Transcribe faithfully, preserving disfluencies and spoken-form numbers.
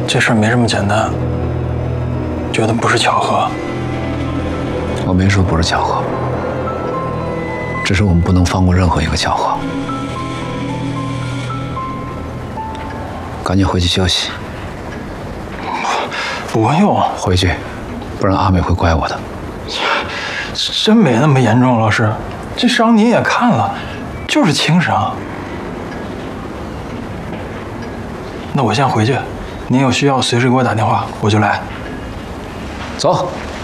这事儿没这么简单，觉得不是巧合。 我没说不是巧合，只是我们不能放过任何一个巧合。赶紧回去休息。 不用回去，不然阿美会怪我的。 真没那么严重，老师，这伤您也看了，就是轻伤。那我先回去，您有需要随时给我打电话，我就来。 走。